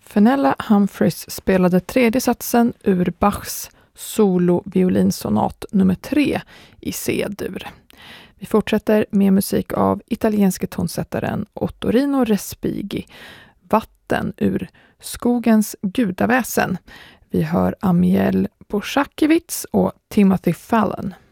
Fenella Humphreys spelade tredje satsen ur Bachs solo-violinsonat nummer 3 i C-dur. Vi fortsätter med musik av italienske tonsättaren Ottorino Respighi, Vatten ur Skogens gudaväsen. Vi hör Amiel Bošakiewicz och Timothy Fallon.